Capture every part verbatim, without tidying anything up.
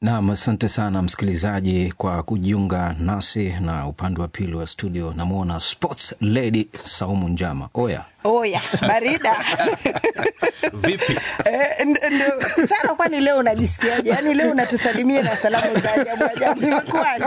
Naam, asante sana msikilizaji kwa kujiunga nasi, na upande wa pili wa studio namuona Sports Lady Saumu Njama. Oya. Oya, barida. Vipi? Eh, ndio Charo, kwani leo unajisikiaje? Yaani leo unatusalimia na salamu za ajabu ajabu. Imekuwaje?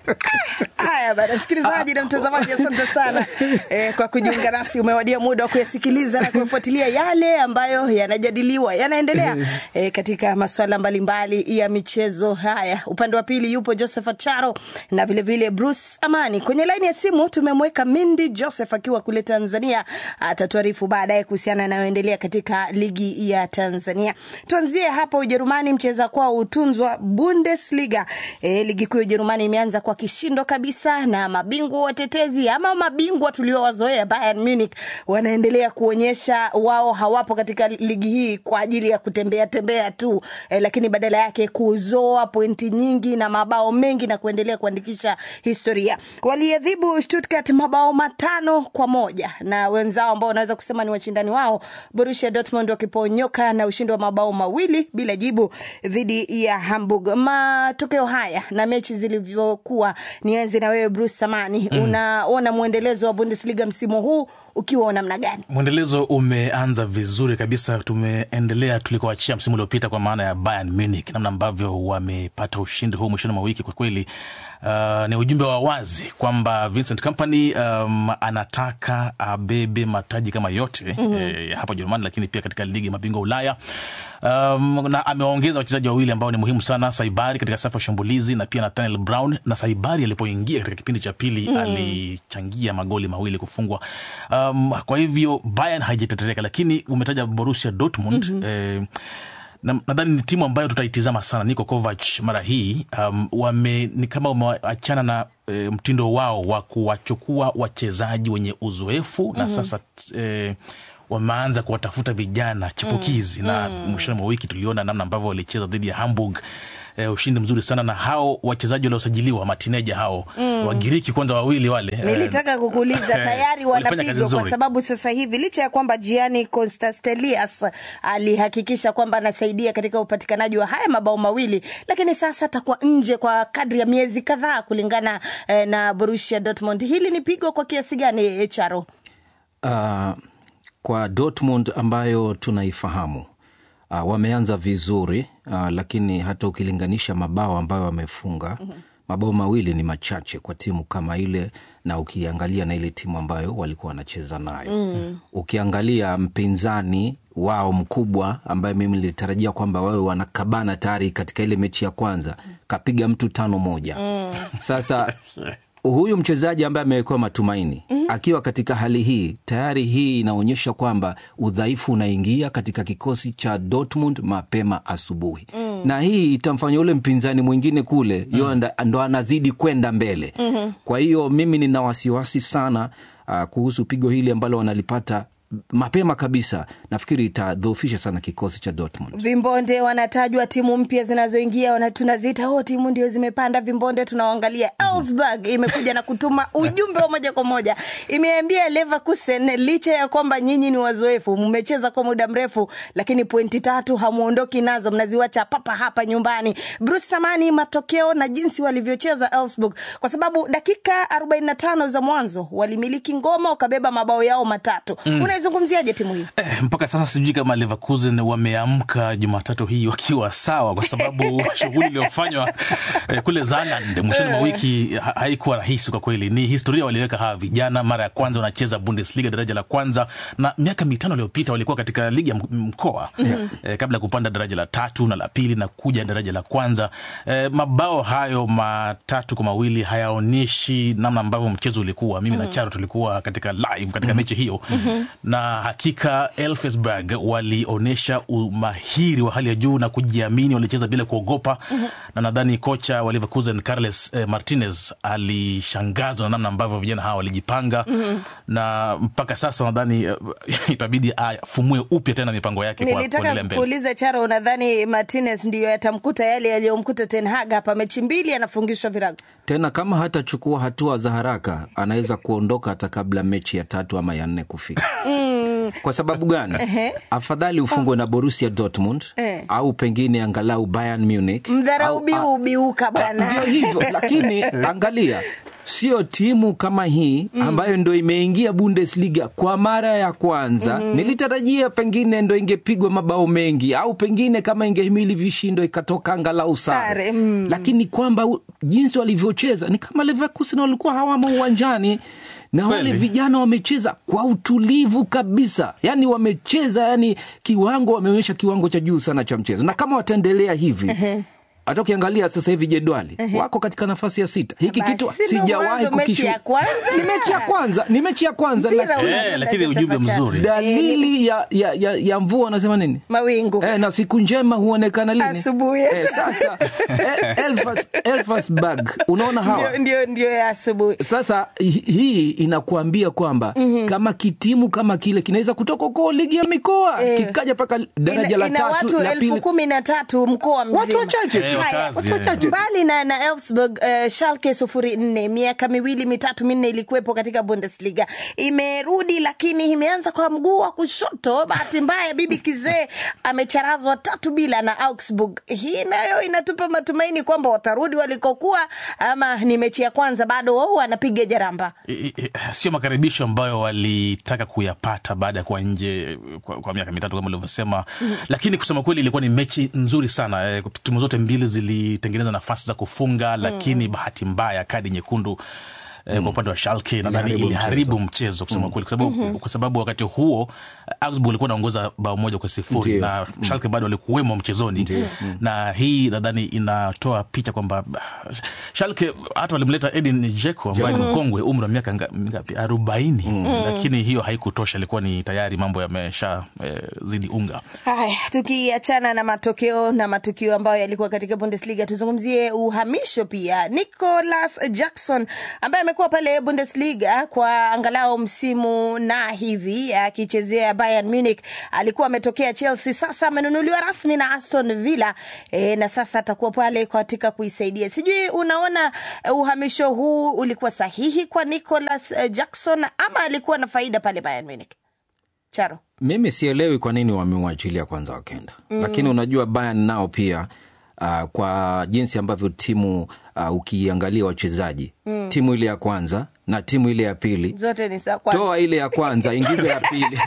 Haya bana, msikilizaji na mtazamaji, asante sana eh, kwa kujiunga nasi. Umewadia muda wa kuyasikiliza na kufuatilia yale ambayo yanajadiliwa, yanaendelea eh, katika masuala mbalimbali ya michezo. Haya, upande wa pili yupo Joseph Charo na vile vile Bruce Amani. Kwenye line ya simu tumemweka Mindy Joseph akiwa kule Tanzania. Atatuarifu baadaye kuhusiana na yanayoendelea katika ligi ya Tanzania. Tuanzie hapa Ujerumani, mcheza kwa utunzwa Bundesliga. E, ligi kuu ya Ujerumani imeanza kwa kishindo kabisa, na mabingwa watetezi ama mabingwa tuliowazoea Bayern Munich wanaendelea kuonyesha wao hawapo katika ligi hii kwa ajili ya kutembea tembea tu, e, lakini badala yake kuzoa pointi nyingi na mabao mengi na kuendelea kuandikisha historia. Waliadhibu Stuttgart mabao matano kwa moja, na wenzao ambao wanaweza kusema ni washindani wao Borussia Dortmund wakiponyoka na ushindi wa mabao mawili bila jibu dhidi ya Hamburg. Matokeo haya na mechi zilivyokuwa, nianze na wewe Bruce Samani. Mm. Unaona muendelezo wa Bundesliga msimu huu ukiwa namna gani? Muendelezo umeanza vizuri kabisa. Tumeendelea tulikoachia msimu uliopita, kwa maana ya Bayern Munich, namna ambavyo wamepata ushindi huu mwishoni mwa wiki. Kwa kweli uh, ni ujumbe wa wazi kwamba Vincent Kompany um, anataka abebe mataji kama yote mm-hmm. eh, hapa Jerumani, lakini pia katika ligi mabingwa Ulaya. Um, na ameongeza wachezaji wawili ambao ni muhimu sana, Saibari katika safu ya shambulizi na pia Nathaniel Brown. Na Saibari alipoingia katika kipindi cha pili mm. alichangia magoli mawili kufungwa. Um, kwa hivyo Bayern haijatetereka, lakini umetaja Borussia Dortmund. Mm-hmm. eh, na nadhani ni timu ambayo tutaitizama sana. Niko Kovac mara hii um, wame ni kama wameachana na e, mtindo wao wa kuwachukua wachezaji wenye uzoefu. Mm-hmm. Na sasa e, wameanza kuwatafuta vijana chipukizi. Mm. Na mwishoni mwa wiki tuliona namna ambavyo walicheza dhidi ya Hamburg. E, ushindi mzuri sana, na hao wachezaji waliosajiliwa matineja hao mm. Wagiriki kwanza wawili wale. Nilitaka kukuuliza tayari wanapigwa, kwa sababu sasa hivi licha ya kwamba Gianni Constantelias alihakikisha kwamba anasaidia katika upatikanaji wa haya mabao mawili, lakini sasa atakuwa nje kwa kadri ya miezi kadhaa kulingana eh, na Borussia Dortmund. Hili ni pigo kwa kiasi gani, Charo? Uh, kwa Dortmund ambayo tunaifahamu, Uh, wameanza vizuri, uh, lakini hata ukilinganisha mabao ambayo wamefunga, mm-hmm. mabao mawili ni machache kwa timu kama ile, na ukiangalia na ile timu ambayo walikuwa wanacheza nayo. Mm. Ukiangalia mpinzani wao mkubwa ambaye mimi nilitarajia kwamba wawe wanakabana tayari katika ile mechi ya kwanza, kapiga mtu tano moja. Mm. Sasa huyu mchezaji ambaye amewekwa matumaini, mm-hmm. akiwa katika hali hii, tayari hii inaonyesha kwamba udhaifu unaingia katika kikosi cha Dortmund mapema asubuhi. Mm. Na hii itamfanya ule mpinzani mwingine kule, mm. yonda, ndo anazidi kwenda mbele. Mm-hmm. Kwa hiyo mimi nina wasiwasi sana uh, kuhusu pigo hili ambalo wanalipata mapema kabisa. Nafikiri itadhoofisha sana kikosi cha Dortmund. Vimbonde wanatajwa timu mpya zinazoingia, wana tunaziita oh timu ndio zimepanda vimbonde. Tunaangalia Augsburg imekuja na kutuma ujumbe wa moja kwa moja. Imeambia Leverkusen, licha ya kwamba nyinyi ni wazoefu, mmecheza kwa muda mrefu, lakini pointi tatu hamuondoki nazo, mnaziwacha papa hapa nyumbani. Bruce Samani, matokeo na jinsi walivyocheza Augsburg, kwa sababu dakika arobaini na tano za mwanzo walimiliki ngoma, wakabeba mabao yao matatu. Mm. Unaizungumziaje timu hii? Eh, mpaka sasa sijui kama Leverkusen wameamka Jumatatu hii wakiwa sawa, kwa sababu shughuli iliyofanywa eh, kule Zaland mwishoni mwa wiki ha- haikuwa rahisi kwa kweli. Ni historia waliweka hawa vijana, mara ya kwanza wanacheza Bundesliga daraja la kwanza, na miaka mitano iliyopita walikuwa katika ligi ya mkoa. Mm-hmm. eh, kabla kupanda daraja la tatu na la pili na kuja daraja la kwanza. Eh, mabao hayo matatu kwa mawili hayaonyeshi namna ambavyo mchezo ulikuwa. Mimi mm-hmm. na Charo tulikuwa katika live katika mm-hmm. mechi hiyo. Mm-hmm. Na hakika Elfsberg walionesha umahiri wa hali ya juu na kujiamini, walicheza bila kuogopa. Mm-hmm. Na nadhani kocha wa Leverkusen Carles eh, Martinez alishangazwa na namna ambavyo vijana hawa walijipanga. Mm-hmm. Na mpaka sasa nadhani uh, itabidi afumue upya tena mipango yake kwa kuendelea mbele. Nilitaka kuuliza Charo, unadhani Martinez ndio yatamkuta yale yaliyomkuta Ten Hag hapa, mechi mbili anafungishwa virago? Tena kama hata chukua hatua za haraka, anaweza kuondoka hata kabla mechi ya tatu ama ya nne kufika. Mm. Kwa sababu gani? Afadhali ufungwe na Borussia Dortmund au pengine angalau Bayern Munich. Mdharau biu biuka bana. Ndio hivyo, lakini angalia, sio timu kama hii ambayo ndo imeingia Bundesliga kwa mara ya kwanza. Mm-hmm. Nilitarajia pengine ndo ingepigwa mabao mengi au pengine kama ingehimili vishindo ikatoka angalau sare. Mm. Lakini kwamba jinsi walivyocheza ni kama Leverkusen walikuwa hawamo uwanjani. Na wale vijana wamecheza kwa utulivu kabisa. Yani wamecheza, yani kiwango, wameonyesha kiwango cha juu sana cha mchezo. Na kama wataendelea hivi, uh-huh. hata ukiangalia sasa hivi jedwali, uh-huh. wako katika nafasi ya sita. Hiki Basi, kitu sijawahi kukishuhudia. Ni mechi ya kwanza, ni mechi ya kwanza. Eh, lakini ujumbe mzuri. Dalili ya ya ya, ya mvua wanasema nini? Mawingu. Eh, na siku njema huonekana lini? Asubuhi. Eh, sasa eh, Elfas Elfasberg, unaona hawa? Ndio ndio ndio ya asubuhi. Sasa hii inakuambia kwamba mm-hmm. kama kitimu kama kile kinaweza kutoka kwa ligi ya mikoa eh. kikaja paka daraja ina, la ina tatu watu la pili. elfu kumi na tatu mkoa mzima. Watu wachache. Eh, watu wachache. Mbali na na Elfsberg, uh, Schalke sufuri nne, miaka miwili mitatu minne ilikuwepo katika Bundesliga. Imerudi lakini imeanza kwa mguu wa kushoto. Bahati mbaya bibi kizee amecharazwa tatu bila na Augsburg. Hii nayo inatupa matumaini kwamba watarudi walikokuwa, ama ni mechi ya kwanza bado wao wanapiga jaramba. I, I, sio makaribisho ambayo walitaka kuyapata baada ya kuwa nje kwa, kwa miaka mitatu kama ulivyosema. Mm-hmm. Lakini kusema kweli ilikuwa ni mechi nzuri sana. E, timu zote mbili zilitengeneza nafasi za kufunga, lakini mm-hmm. bahati mbaya kadi nyekundu Mm. kwa upande wa Schalke nadhani iliharibu mchezo kusema mm. kweli, kwa sababu mm-hmm. kwa sababu wakati huo Augsburg ilikuwa inaongoza bao moja kwa sifuri. Ndiyo. Na Schalke mm. bado walikuwemo mchezoni. Ndiyo. Na hii nadhani inatoa picha kwamba Schalke hata walimleta Edin Dzeko ambaye ni mkongwe, umri wa miaka ngapi, arobaini. Mm. Lakini hiyo haikutosha, ilikuwa ni tayari mambo yamesha eh, zidi unga. Haya, tukiachana na matokeo na matukio ambayo yalikuwa katika Bundesliga, tuzungumzie uhamisho pia. Nicolas Jackson ambaye amekuwa pale Bundesliga kwa angalau msimu na hivi akichezea Bayern Munich, alikuwa ametokea Chelsea, sasa amenunuliwa rasmi na Aston Villa e, na sasa atakuwa pale katika kuisaidia. Sijui unaona uh, uhamisho huu ulikuwa sahihi kwa Nicolas uh, Jackson ama alikuwa na faida pale Bayern Munich? Charo. Mimi sielewi kwa nini wamemwachilia kwanza wakenda. Mm. Lakini unajua Bayern nao pia uh, kwa jinsi ambavyo timu uh, ukiangalia wachezaji, mm. timu ile ya kwanza na timu ile ya pili zote ni sawa. Toa ile ya kwanza, ingiza ya pili.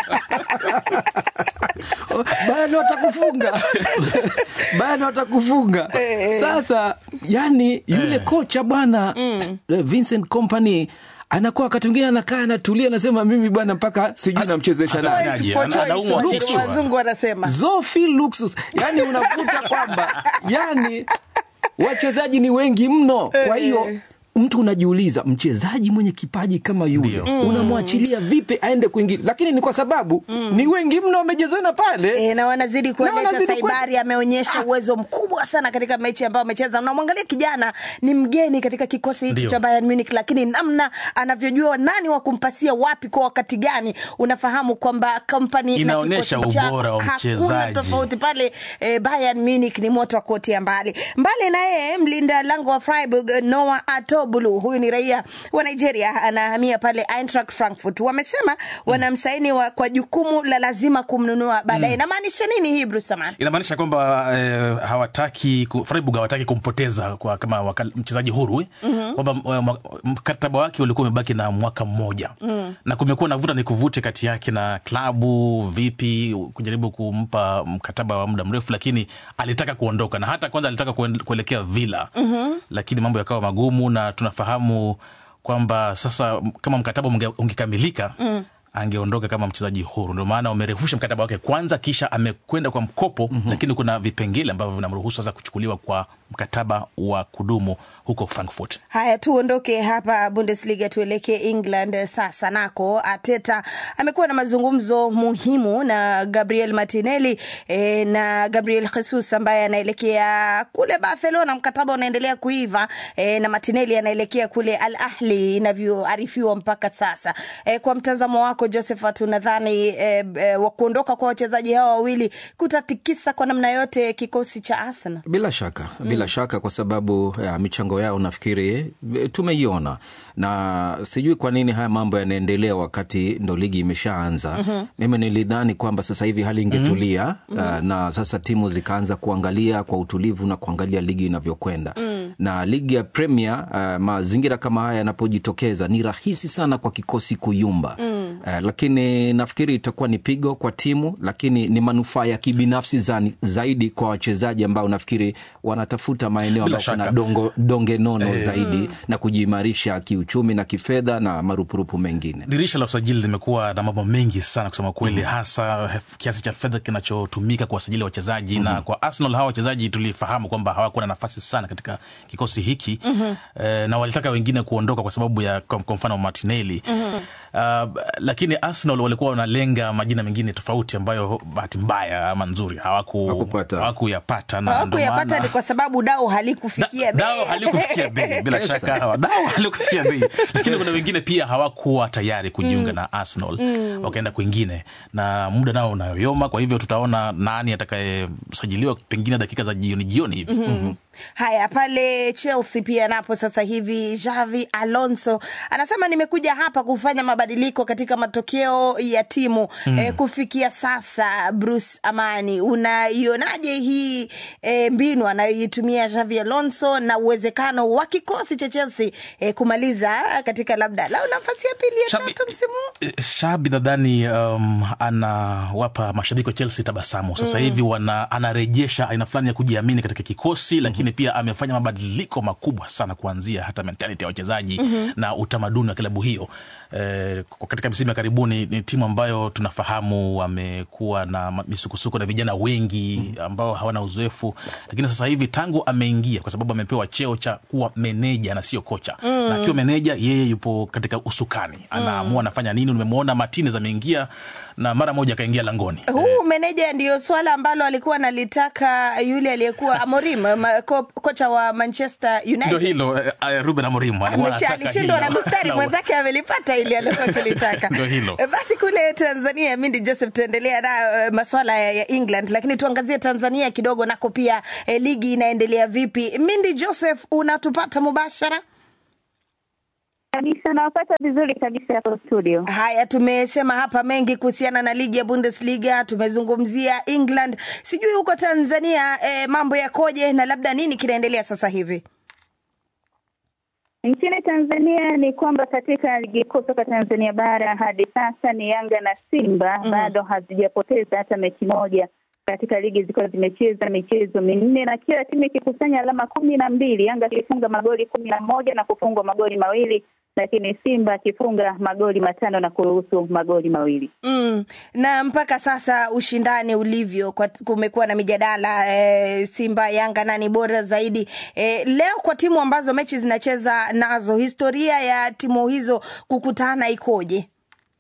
Bado watakufunga. Bado watakufunga. Sasa yani yule kocha bwana mm. Vincent Kompany anakuwa wakati mwingine anakaa anatulia, anasema mimi bwana mpaka sijui namchezesha nani. Wazungu wanasema Zofi luxus. Yani unakuta kwamba yani wachezaji ni wengi mno. Kwa hiyo mtu unajiuliza, mchezaji mwenye kipaji kama yule mm. unamwachilia vipi aende kwingine? Lakini ni kwa sababu mm. ni wengi mno wamejezana pale e, na wanazidi kueleza. Saibari ameonyesha uwezo mkubwa sana katika mechi ambayo amecheza. Unamwangalia kijana ni mgeni katika kikosi hicho cha Bayern Munich, lakini namna anavyojua nani wa kumpasia wapi kwa wakati gani, unafahamu kwamba Kompany inaonyesha ubora wa mchezaji. Hakuna tofauti pale. e, Bayern Munich ni moto wa kuotea mbali. Mbali na yeye mlinda lango wa Freiburg Noah Ato Bulu, huyu ni raia wa Nigeria, anahamia pale Eintracht Frankfurt. Wamesema wanamsaini wa kwa jukumu la lazima kumnunua baadaye. Mm. Inamaanisha nini hii, Bruce Saman? Inamaanisha kwamba eh, hawataki Freiburg hawataki kumpoteza kwa kama mchezaji huru, eh? Mm-hmm. Kwamba mkataba wake ulikuwa umebaki na mwaka mmoja. Mm. Na kumekuwa na vuta ni kuvute kati yake na klabu, vipi kujaribu kumpa mkataba wa muda mrefu, lakini alitaka kuondoka, na hata kwanza alitaka kuelekea Villa. Mm-hmm. Lakini mambo yakawa magumu, na tunafahamu kwamba sasa kama mkataba ungekamilika mm. angeondoka kama mchezaji huru. Ndio maana wamerefusha mkataba wake kwanza, kisha amekwenda kwa mkopo. Mm-hmm. Lakini kuna vipengele ambavyo vinamruhusu sasa kuchukuliwa kwa mkataba wa kudumu huko Frankfurt. Haya, tuondoke hapa Bundesliga tuelekee England sasa. Nako Arteta amekuwa na mazungumzo muhimu na Gabriel Martinelli e, na Gabriel Jesus ambaye anaelekea kule Barcelona, mkataba unaendelea kuiva e, na Martinelli anaelekea kule Al Ahly inavyoarifiwa mpaka sasa. E, kwa mtazamo wako kwako Josephat, unadhani eh, eh, kuondoka kwa wachezaji hao wawili kutatikisa kwa namna yote kikosi cha Arsenal? Bila shaka, bila mm. shaka kwa sababu ya michango yao nafikiri tumeiona, na sijui kwa nini haya mambo yanaendelea wakati ndo ligi imeshaanza. Mm-hmm. Mimi nilidhani kwamba sasa hivi hali ingetulia, mm-hmm. uh, na sasa timu zikaanza kuangalia kwa utulivu na kuangalia ligi inavyokwenda. Mm. Na ligi ya Premier, uh, mazingira kama haya yanapojitokeza ni rahisi sana kwa kikosi kuyumba. Mm. Uh, lakini nafikiri itakuwa ni pigo kwa timu, lakini ni manufaa ya kibinafsi zani, zaidi kwa wachezaji ambao nafikiri wanatafuta maeneo ambayo kuna dongo donge nono eh, zaidi mm. na kujiimarisha kiuchumi na kifedha na marupurupu mengine. Dirisha la usajili limekuwa na mambo mengi sana kusema kweli, mm. hasa kiasi cha fedha kinachotumika kwa usajili wa wachezaji, mm. na kwa Arsenal hawa wachezaji tulifahamu kwamba hawakuwa na nafasi sana katika kikosi hiki, mm-hmm. eh, na walitaka wengine kuondoka kwa sababu ya kwa mfano Martinelli. Mm-hmm. Uh, lakini Arsenal walikuwa wanalenga majina mengine tofauti ambayo bahati mbaya ama nzuri hawaku hawakuyapata, na ndio maana ni kwa sababu dao halikufikia bei. Dao halikufikia bei bila shaka, dao halikufikia bei. Lakini kuna wengine pia hawakuwa tayari kujiunga mm. na Arsenal, mm. wakaenda kwingine, na muda nao unayoyoma. Kwa hivyo tutaona nani atakayesajiliwa pengine dakika za jioni jioni hivi. Mm-hmm. Mm-hmm. Haya, pale Chelsea pia napo sasa hivi Xavi Alonso anasema nimekuja hapa kufanya mabadiliko katika matokeo ya timu. Mm. Eh, kufikia sasa. Bruce Amani, unaionaje hii eh, mbinu anayoitumia Xavi Alonso na uwezekano wa kikosi cha Chelsea eh, kumaliza katika labda lao nafasi ya pili ya tatu msimu? Xavi nadhani um, anawapa mashabiki wa Chelsea tabasamu. Sasa hivi mm. wana anarejesha aina fulani ya kujiamini katika kikosi, lakini pia amefanya mabadiliko makubwa sana kuanzia hata mentality ya wachezaji, mm-hmm. na utamaduni wa klabu hiyo. E, katika msimu ya karibuni ni timu ambayo tunafahamu wamekuwa na misukusuko na vijana wengi ambao hawana uzoefu, lakini sasa hivi tangu ameingia, kwa sababu amepewa cheo cha kuwa meneja na sio kocha, mm. na akiwa meneja yeye yupo katika usukani, anaamua anafanya nini. Umemwona Martinez ameingia na mara moja kaingia langoni. Huu meneja ndio swala ambalo alikuwa analitaka yule aliyekuwa Amorim, ko, kocha wa Manchester United. Ndio hilo, uh, Ruben Amorim alishindwa na mstari mwenzake amelipata ili alikuwa kilitaka. Ndio hilo. Basi kule Tanzania, Mindi Joseph, tuendelea na uh, masuala ya, ya England, lakini tuangazie Tanzania kidogo nako pia eh, ligi inaendelea vipi? Mindi Joseph, unatupata mubashara? Kabisa, nawapata vizuri kabisa hapo studio. Haya, tumesema hapa mengi kuhusiana na ligi ya Bundesliga, tumezungumzia England. Sijui huko Tanzania eh, mambo yakoje na labda nini kinaendelea sasa hivi? Nchini Tanzania ni kwamba katika ligi kuu soka Tanzania bara hadi sasa ni Yanga na Simba mm. bado hazijapoteza hata mechi moja katika ligi zilikuwa zimecheza michezo minne, na kila timu ikikusanya alama kumi na mbili. Yanga ikifunga magoli kumi na moja na kufungwa magoli mawili, lakini Simba akifunga magoli matano na kuruhusu magoli mawili. Mm. Na mpaka sasa ushindani ulivyo, kwa kumekuwa na mijadala e, Simba Yanga nani bora zaidi. E, leo kwa timu ambazo mechi zinacheza nazo, historia ya timu hizo kukutana ikoje?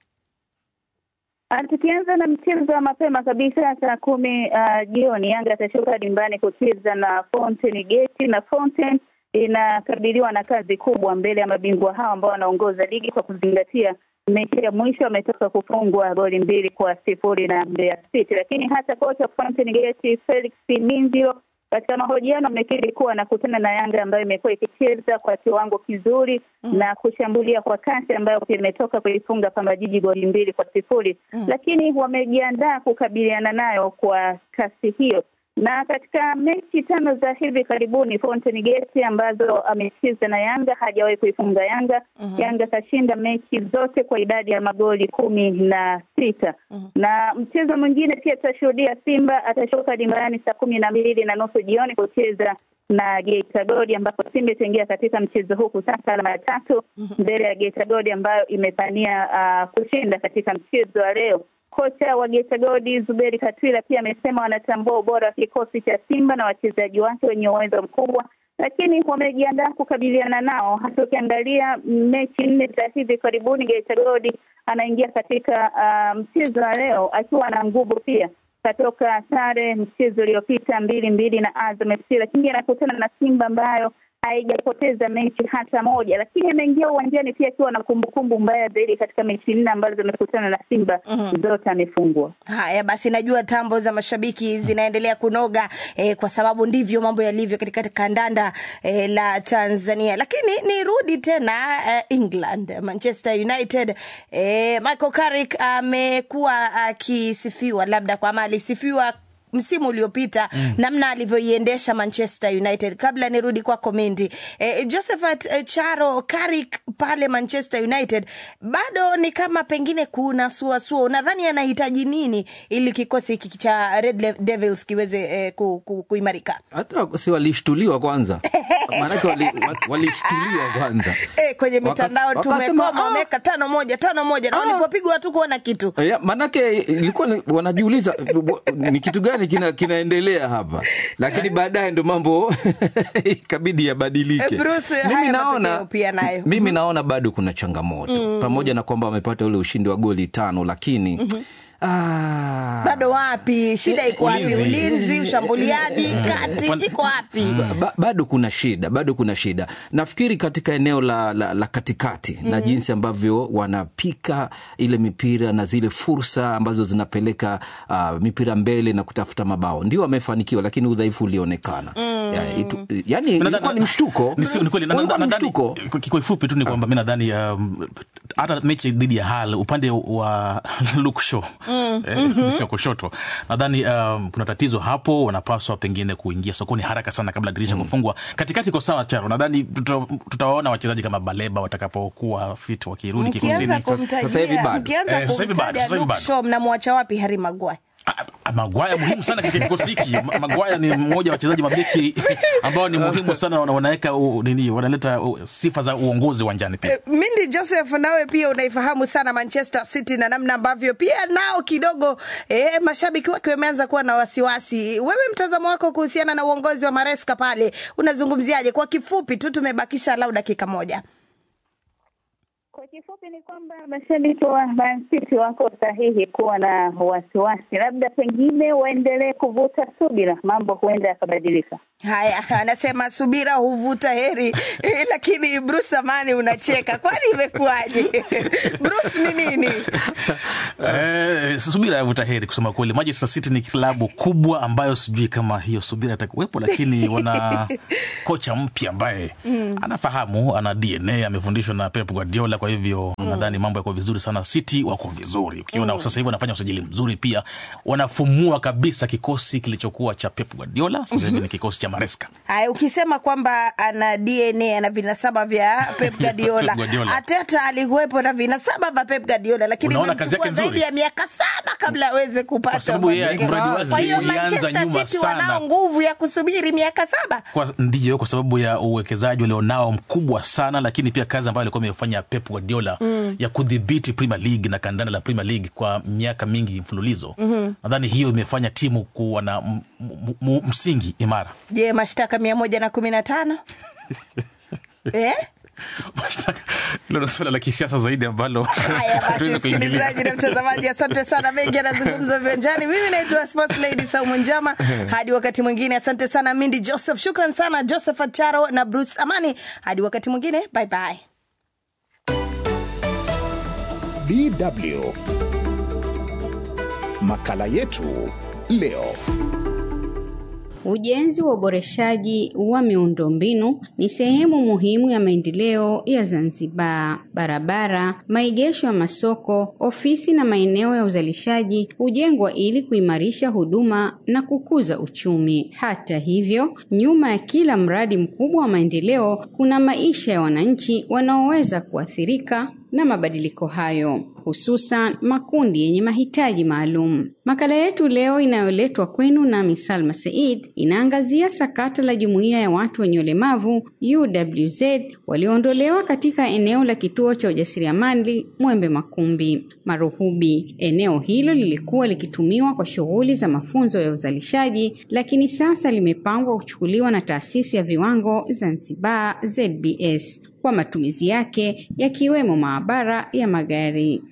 Tukianza na mchezo wa mapema kabisa saa kumi uh, jioni, Yanga atashuka dimbani kucheza na Fountain Gate, na Fountain inakabiliwa na kazi kubwa mbele ya mabingwa hao ambao wanaongoza ligi, kwa kuzingatia mechi ya mwisho ametoka kufungwa goli mbili kwa sifuri na Mbeya City. Lakini hata kocha Fountain Gate Felix Minziro katika mahojiano amekiri kuwa anakutana na Yanga ambayo imekuwa ikicheza kwa kiwango kizuri mm. na kushambulia kwa kasi ambayo pia imetoka kuifunga Pamba Jiji goli mbili kwa sifuri mm. lakini wamejiandaa kukabiliana nayo kwa kasi hiyo. Na katika mechi tano za hivi karibuni Fountain Gate ambazo amecheza na Yanga hajawahi kuifunga Yanga. Uh-huh. Yanga kashinda mechi zote kwa idadi ya magoli kumi na sita. Uh-huh. Na mchezo mwingine pia tutashuhudia Simba atashuka dimbani saa kumi na mbili na nusu jioni kucheza na Geita Gold, ambapo Simba itaingia katika mchezo huu kusaka alama tatu mbele ya Geita Gold ambayo imepania uh, kushinda katika mchezo wa leo. Kocha wa Geita Gold Zuberi Katwila pia amesema wanatambua ubora wa kikosi cha Simba na wachezaji wake wenye uwezo mkubwa, lakini wamejiandaa kukabiliana nao. Hata ukiangalia mechi nne za hivi karibuni, Geita Gold anaingia katika uh, mchezo wa leo akiwa na nguvu pia. Katoka sare mchezo uliopita mbili mbili na Azam F C, lakini anakutana na Simba ambayo haijapoteza mechi hata moja, lakini ameingia uwanjani pia akiwa na kumbukumbu mbaya zaidi. Katika mechi nne ambazo amekutana na Simba, mm-hmm. zote amefungwa. Haya basi, najua tambo za mashabiki zinaendelea kunoga eh, kwa sababu ndivyo mambo yalivyo katika kandanda eh, la Tanzania. Lakini nirudi tena eh, England, Manchester United. eh, Michael Carrick amekuwa akisifiwa, labda kwa mali sifiwa msimu uliopita, mm. namna alivyoiendesha Manchester United. Kabla nirudi kwa Komindi, eh, Josephat eh, Charo, Carrick pale Manchester United bado ni kama pengine kuna sua sua. Unadhani anahitaji nini ili kikosi hiki cha Red Devils kiweze eh, ku, ku, kuimarika? Hata si walishtuliwa kwanza. Maana wali, walishtuliwa kwanza. Eh, kwenye mitandao tumekoma wameka tano moja tano moja na walipopigwa watu kuona kitu. Ya, manake ilikuwa wanajiuliza ni kitu gani kina kinaendelea hapa. Lakini baadaye ndo mambo ikabidi yabadilike. E, Bruce, mimi naona pia nayo. Mimi naona bado kuna changamoto. Mm. Pamoja na kwamba wamepata ule ushindi wa goli tano, lakini mm-hmm. Ah, bado wapi? Shida iko wapi? Ulinzi, ulinzi ushambuliaji, kati iko wapi? Ba, bado kuna shida, bado kuna shida. Nafikiri katika eneo la, la, la katikati, mm-hmm. na jinsi ambavyo wanapika ile mipira na zile fursa ambazo zinapeleka uh, mipira mbele na kutafuta mabao. Ndio wamefanikiwa, lakini udhaifu ulionekana. Mm. Ya, itu, yani ilikuwa ni mshtuko. Ni kweli, nadhani kwa kifupi tu ni kwamba mimi nadhani hata mechi dhidi ya Hull upande wa Luke Shaw, mm. eh, kushoto, nadhani um, kuna tatizo hapo. Wanapaswa pengine kuingia sokoni haraka sana kabla dirisha mm. kufungwa. Katikati kwa sawa Charo, nadhani tutawaona wachezaji kama Baleba watakapokuwa fit wakirudi kikosini. Sasa hivi bado Ukianza kumtaja Luke Shaw, mnamwacha wapi Harry Maguire? Maguire muhimu sana katika kikosi hiki. Maguire ni mmoja wa wachezaji mabeki ambao ni muhimu sana, wanaweka nini, wanaleta sifa za uongozi uwanjani pia. E, Mindi Joseph, nawe pia unaifahamu sana Manchester City na namna ambavyo pia nao kidogo eh, mashabiki wake wameanza kuwa na wasiwasi. Wewe mtazamo wako kuhusiana na uongozi wa Maresca pale unazungumziaje? Kwa kifupi tu, tumebakisha lau dakika moja. Kwa kifupi ni kwamba mashabiki wa Man City wako sahihi kuwa na wasiwasi. Labda pengine waendelee kuvuta subira, mambo huenda yakabadilika. Haya, anasema subira huvuta heri. E, lakini Bruce Amani unacheka. Kwani imekuaje? Bruce ni nini? Eh, subira huvuta heri kusema kweli. Manchester City ni klabu kubwa ambayo sijui kama hiyo subira itakuwepo, lakini wana kocha mpya ambaye mm. anafahamu, ana D N A, amefundishwa na Pep Guardiola, kwa hivyo mm. nadhani mambo yako vizuri sana. City wako vizuri. Ukiona mm. sasa hivi wanafanya usajili mzuri pia. Wanafumua kabisa kikosi kilichokuwa cha Pep Guardiola. Sasa hivi mm-hmm. ni kikosi cha Maresca. Hai, ukisema kwamba ana D N A, ana vinasaba vya Pep Guardiola. Ateta alikuwepo na vinasaba vya Pep Guardiola, lakini imechukua zaidi ya miaka saba kabla aweze kupata. Kwa sababu yeye mradi wake ulianza City wanao nguvu ya kusubiri miaka saba. Kwa ndio kwa sababu ya uwekezaji walionao mkubwa sana, lakini pia kazi ambayo alikuwa amefanya Pep Guardiola mm. ya kudhibiti Premier League na kandanda la Premier League kwa miaka mingi mfululizo. Mm-hmm. Nadhani hiyo imefanya timu kuwa na m- m- m- msingi imara. Je, mashtaka mia moja na kumi na tano? Eh? Mashtaka hilo ni swala la kisiasa zaidi ambalo haya basi, msikilizaji na mtazamaji, asante sana. Mengi yanazungumzwa viwanjani. Mimi naitwa Sports Lady Saumu Njama. Hadi wakati mwingine, asante sana Mindi Joseph. Shukran sana Joseph Acharo na Bruce Amani. Hadi wakati mwingine, bye bye. D W Makala yetu leo. Ujenzi wa uboreshaji wa miundombinu ni sehemu muhimu ya maendeleo ya Zanzibar. Barabara, maegesho ya masoko, ofisi na maeneo ya uzalishaji hujengwa ili kuimarisha huduma na kukuza uchumi. Hata hivyo, nyuma ya kila mradi mkubwa wa maendeleo kuna maisha ya wananchi wanaoweza kuathirika na mabadiliko hayo, hususan makundi yenye mahitaji maalum. Makala yetu leo inayoletwa kwenu na Salma Said inaangazia sakata la jumuiya ya watu wenye ulemavu U W Z walioondolewa katika eneo la kituo cha ujasiriamali Mwembe Makumbi Maruhubi. Eneo hilo lilikuwa likitumiwa kwa shughuli za mafunzo ya uzalishaji, lakini sasa limepangwa kuchukuliwa na taasisi ya viwango Zanzibar Z B S kwa matumizi yake yakiwemo maabara ya magari.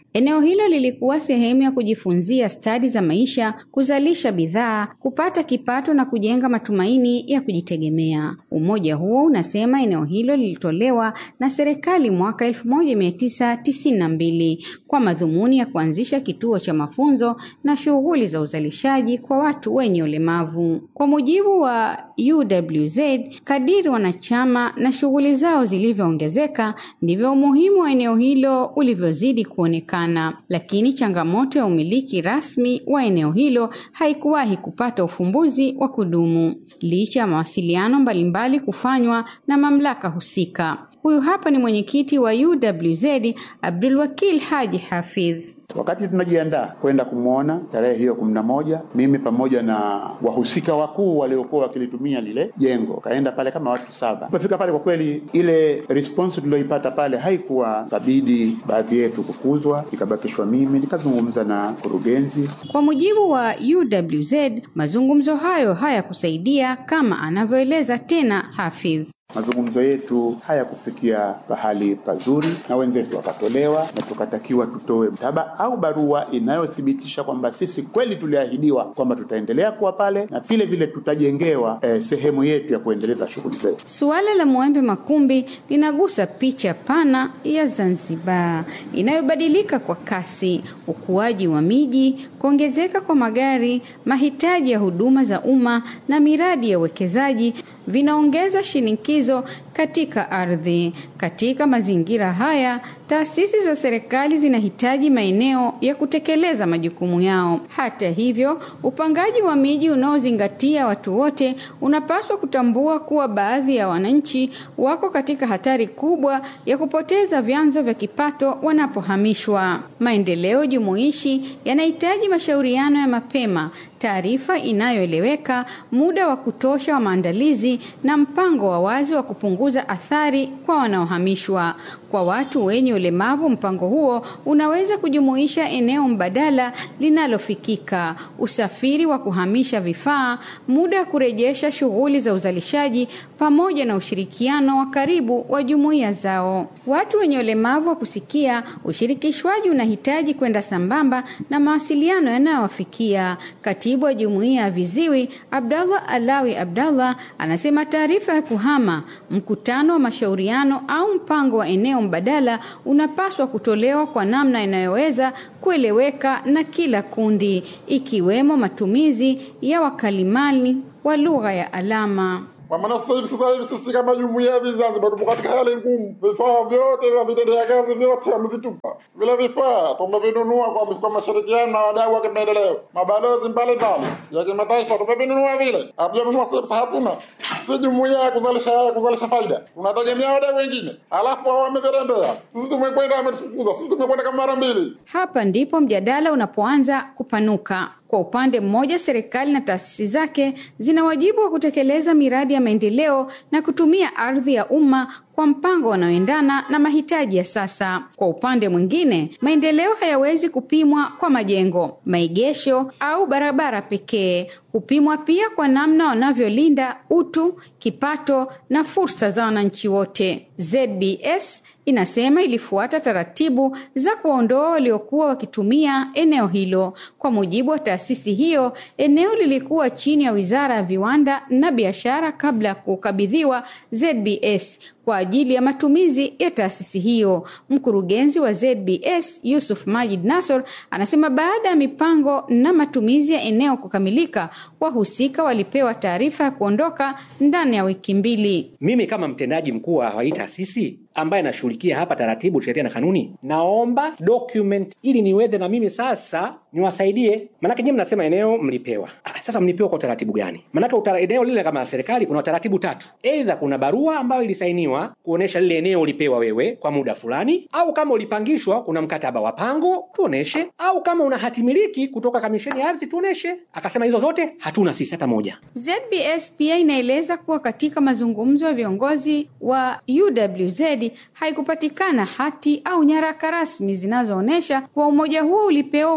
Eneo hilo lilikuwa sehemu ya kujifunzia stadi za maisha, kuzalisha bidhaa, kupata kipato na kujenga matumaini ya kujitegemea. Umoja huo unasema eneo hilo lilitolewa na serikali mwaka elfu moja mia tisa tisini na mbili kwa madhumuni ya kuanzisha kituo cha mafunzo na shughuli za uzalishaji kwa watu wenye ulemavu. Kwa mujibu wa U W Z, kadiri wanachama na shughuli zao zilivyoongezeka, ndivyo umuhimu wa eneo hilo ulivyozidi kuonekana. Lakini changamoto ya umiliki rasmi wa eneo hilo haikuwahi kupata ufumbuzi wa kudumu, licha ya mawasiliano mbalimbali kufanywa na mamlaka husika. Huyu hapa ni mwenyekiti wa U W Z, Abdul Wakil Haji Hafidh. Wakati tunajiandaa kwenda kumuona tarehe hiyo kumi na moja, mimi pamoja na wahusika wakuu waliokuwa wakilitumia lile jengo, kaenda pale kama watu saba. Tumefika pale, kwa kweli ile response tuliyoipata pale haikuwa, kabidi baadhi yetu kufukuzwa, ikabakishwa mimi nikazungumza na kurugenzi. Kwa mujibu wa U W Z, mazungumzo hayo hayakusaidia kama anavyoeleza tena Hafidh. Mazungumzo yetu hayakufikia pahali pazuri na wenzetu wakatolewa, na tukatakiwa tutoe mtaba au barua inayothibitisha kwamba sisi kweli tuliahidiwa kwamba tutaendelea kuwa pale na vile vile tutajengewa eh, sehemu yetu ya kuendeleza shughuli zetu. Suala la Mwembe Makumbi linagusa picha pana ya Zanzibar inayobadilika kwa kasi. Ukuaji wa miji, kuongezeka kwa magari, mahitaji ya huduma za umma na miradi ya uwekezaji vinaongeza shinikizo katika ardhi. Katika mazingira haya, taasisi za serikali zinahitaji maeneo ya kutekeleza majukumu yao. Hata hivyo, upangaji wa miji unaozingatia watu wote unapaswa kutambua kuwa baadhi ya wananchi wako katika hatari kubwa ya kupoteza vyanzo vya kipato wanapohamishwa. Maendeleo jumuishi yanahitaji mashauriano ya mapema, taarifa inayoeleweka, muda wa kutosha wa maandalizi na mpango wa wazi wa kupunguza athari kwa wanaohamishwa. Kwa watu wenye ulemavu, mpango huo unaweza kujumuisha eneo mbadala linalofikika, usafiri wa kuhamisha vifaa, muda wa kurejesha shughuli za uzalishaji pamoja na ushirikiano wa karibu wa jumuiya zao. Watu wenye ulemavu wa kusikia, ushirikishwaji unahitaji kwenda sambamba na mawasiliano yanayowafikia. Katibu wa jumuiya ya viziwi Abdallah Alawi Abdallah anasema taarifa ya kuhama, mkutano wa mashauriano au mpango wa eneo mbadala unapaswa kutolewa kwa namna inayoweza kueleweka na kila kundi, ikiwemo matumizi ya wakalimani wa lugha ya alama. Kwa maana sasa hivi sasa hivi sisi kama jumuiya ya Zanzibar tupo katika hali ngumu. Vifaa vyote vya vitendea kazi vyote wamevitupa. Vile vifaa tumevinunua kwa kwa mashirikiano na wadau wa kimaendeleo. Mabalozi mbalimbali ya kimataifa tumevinunua vile. Hatununua sasa hatuna. Si jumuiya ya kuzalisha kuzalisha faida. Tunategemea wadau wengine. Alafu wao wamevirembea. Sisi tumekwenda wametufukuza. Sisi tumekwenda kama mara mbili. Hapa ndipo mjadala unapoanza kupanuka. Kwa upande mmoja, serikali na taasisi zake zina wajibu wa kutekeleza miradi ya maendeleo na kutumia ardhi ya umma kwa mpango unaoendana na mahitaji ya sasa. Kwa upande mwingine, maendeleo hayawezi kupimwa kwa majengo, maegesho au barabara pekee. Hupimwa pia kwa namna wanavyolinda utu, kipato na fursa za wananchi wote. Z B S inasema ilifuata taratibu za kuondoa waliokuwa wakitumia eneo hilo. Kwa mujibu wa taasisi hiyo, eneo lilikuwa chini ya Wizara ya Viwanda na Biashara kabla ya kukabidhiwa Z B S kwa ajili ya matumizi ya taasisi hiyo. Mkurugenzi wa Z B S Yusuf Majid Nasor anasema baada ya mipango na matumizi ya eneo kukamilika, wahusika walipewa taarifa ya kuondoka ndani ya wiki mbili. Mimi kama mtendaji mkuu wa hii taasisi ambaye nashughulikia hapa taratibu, sheria na kanuni, naomba document ili niweze na mimi sasa niwasaidie. Maana nyinyi mnasema eneo mlipewa. Ah, sasa mlipewa kwa taratibu gani? Maana utara eneo lile kama serikali kuna taratibu tatu. Aidha kuna barua ambayo ilisainiwa kuonesha lile eneo ulipewa wewe kwa muda fulani, au kama ulipangishwa kuna mkataba wa pango tuoneshe, au kama una hati miliki kutoka kamisheni ya ardhi tuoneshe. Akasema hizo zote hatuna sisi hata moja. Z B S pia inaeleza kuwa katika mazungumzo ya viongozi wa U W Z haikupatikana hati au nyaraka rasmi zinazoonesha kwa umoja huo ulipewa umiliki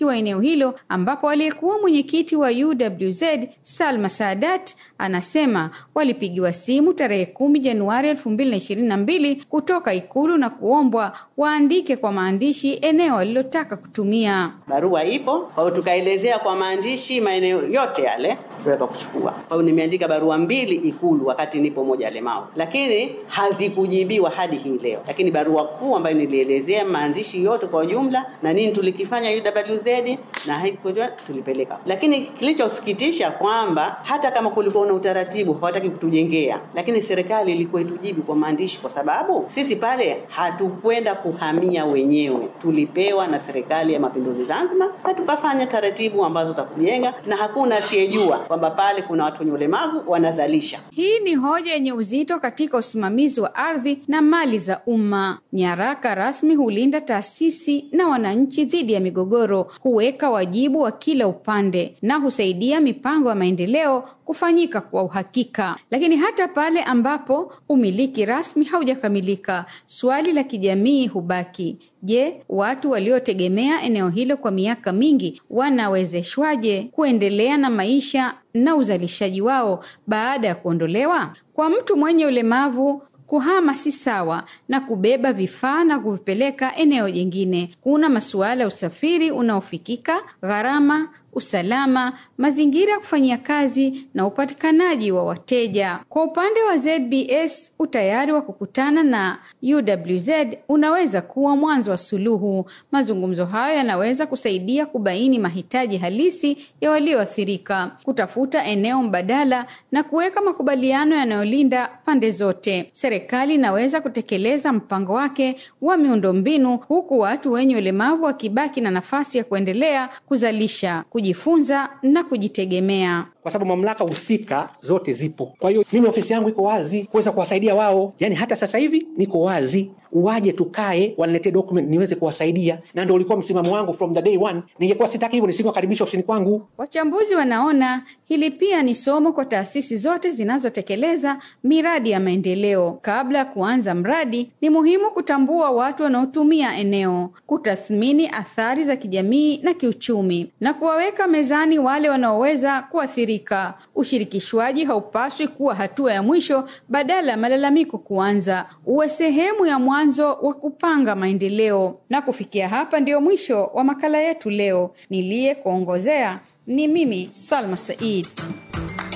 wa eneo hilo, ambapo aliyekuwa mwenyekiti wa U W Z Salma Saadat anasema walipigiwa simu tarehe kumi Januari elfu mbili na ishirini na mbili kutoka Ikulu na kuombwa waandike kwa maandishi eneo walilotaka kutumia. Barua ipo, kwa hiyo tukaelezea kwa maandishi maeneo yote yale tunataka kuchukua. Kwa hiyo nimeandika barua mbili Ikulu wakati nipo moja Lemao, lakini hazikujibiwa hadi hii leo. Lakini barua kuu ambayo nilielezea maandishi yote kwa jumla na nini tulikifanya U W Z na haikujua tulipeleka. Lakini kilichosikitisha kwamba hata kama kulikuwa na utaratibu hawataki kutujengea, lakini serikali ilikuwa itujibu kwa maandishi, kwa sababu sisi pale hatukwenda kuhamia wenyewe, tulipewa na serikali ya Mapinduzi Zanzibar na tukafanya taratibu ambazo za kujenga, na hakuna asiyejua kwamba pale kuna watu wenye ulemavu wanazalisha. Hii ni hoja yenye uzito katika usimamizi wa ardhi na mali za umma. Nyaraka rasmi hulinda taasisi na wananchi dhidi ya migogoro, huweka wajibu wa kila upande na husaidia mipango ya maendeleo kufanyika kwa uhakika. Lakini hata pale ambapo umiliki rasmi haujakamilika, swali la kijamii hubaki. Je, watu waliotegemea eneo hilo kwa miaka mingi wanawezeshwaje kuendelea na maisha na uzalishaji wao baada ya kuondolewa? Kwa mtu mwenye ulemavu, kuhama si sawa na kubeba vifaa na kuvipeleka eneo jingine. Kuna masuala ya usafiri unaofikika, gharama, usalama, mazingira ya kufanyia kazi na upatikanaji wa wateja. Kwa upande wa Z B S, utayari wa kukutana na U W Z unaweza kuwa mwanzo wa suluhu. Mazungumzo hayo yanaweza kusaidia kubaini mahitaji halisi ya walioathirika, kutafuta eneo mbadala na kuweka makubaliano yanayolinda pande zote. Serikali inaweza kutekeleza mpango wake wa miundombinu huku watu wenye ulemavu wakibaki na nafasi ya kuendelea kuzalisha, kujifunza na kujitegemea. Kwa sababu mamlaka husika zote zipo. Kwa hiyo mimi ofisi yangu iko wazi kuweza kuwasaidia wao. Yaani hata sasa hivi niko wazi. Uwaje tukae, waniletee document niweze kuwasaidia. Na ndio ulikuwa msimamo wangu from the day one. Ningekuwa sitaki hivyo nisingewakaribisha ofisini kwangu. Wachambuzi wanaona hili pia ni somo kwa taasisi zote zinazotekeleza miradi ya maendeleo. Kabla ya kuanza mradi, ni muhimu kutambua watu wanaotumia eneo, kutathmini athari za kijamii na kiuchumi, na kuwaweka mezani wale wanaoweza kuathirika. Ushirikishwaji haupaswi kuwa hatua ya mwisho badala ya malalamiko kuanza. Uwe sehemu ya mwanzo wa kupanga maendeleo. Na kufikia hapa ndio mwisho wa makala yetu leo. Niliye kuongozea ni mimi Salma Said.